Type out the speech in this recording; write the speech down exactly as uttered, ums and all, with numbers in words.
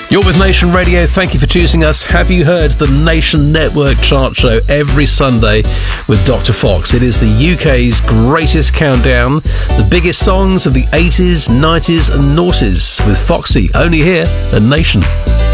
You're with Nation Radio. Thank you for choosing us. Have you heard the Nation Network chart show every Sunday with Doctor Fox? It is the U K's greatest countdown, the biggest songs of the eighties, nineties and noughties with Foxy, only here at Nation.